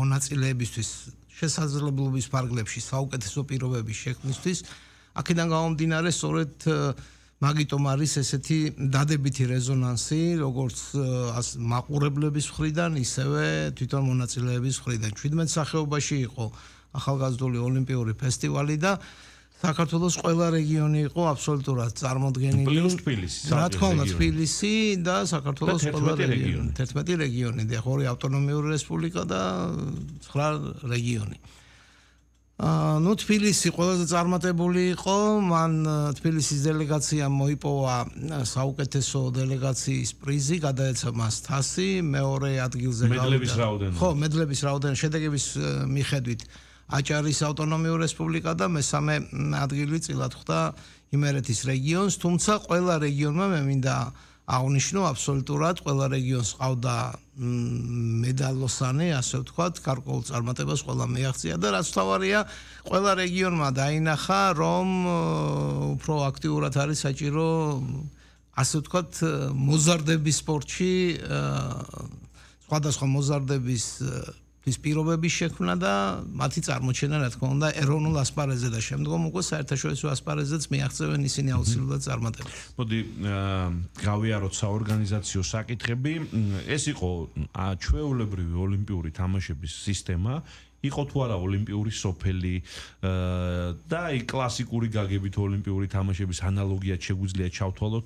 მონაწილეებისთვის შესაძლებლობის ფარგლებში საუკეთესო პირობების შექმნისთვის აქედან გამომდინარე სწორედ მაგიტომ არის ესეთი დადებითი რეზონანსი როგორც მაყურებლების მხრიდან ისევე თვითონ მონაწილეების მხრიდან 17 სახეობაში იყო ახალგაზრდული ოლიმპიური ფესტივალი და საქართველოს ყველა რეგიონი იყო აბსოლუტურად წარმოდგენილი. რა თქმა უნდა, თბილისი და საქართველოს ყველა რეგიონი. 11 რეგიონი და 2 ავტონომიური რესპუბლიკა და 9 რეგიონი. თბილისი ყველაზე წარმატებული იყო, მან თბილისის დელეგაციამ მოიპოვა საუკეთესო დელეგაციის პრიზი, გადაეცა მას თასი, მეორე ადგილზე გავიდა. ხო, მედლების რაოდენობა შედეგების მიხედვით აჭარის ავტონომიური რესპუბლიკა და მესამე ადგილი წილად ხვდა იმერეთის რეგიონს, თუმცა ყველა რეგიონმა მე მინდა აღნიშნო აბსოლუტურად ყველა რეგიონს ყავდა მედალოსანი, ასე ვთქვათ, გარკვეულ წარმატებას ყველა მიაღწია და რაც თავარია, ყველა რეგიონმა დაინახა, რომ უფრო აქტიურად არის საჭირო, ასე ვთქვათ, მოზარდების სპორტში, სხვადასხვა მოზარდების ის პირობების შექმნა და მათი წარმოჩენა, რა თქმა უნდა, ეროვნულ ასპარეზზე და შემდგომ უკვე საერთაშორისო ასპარეზზეც მიაღწევენ ისინი აუცილებლად წარმატებას. მოდი გავიაროთ საორგანიზაციო საკითხები. ეს იყო ჩვეულებრივი ოლიმპიური თამაშების სისტემა. იყო თუ არა ოლიმპიური სოფელი და აი კლასიკური გაგებით ოლიმპიური თამაშების ანალოგიად შეგვიძლია ჩავთვალოთ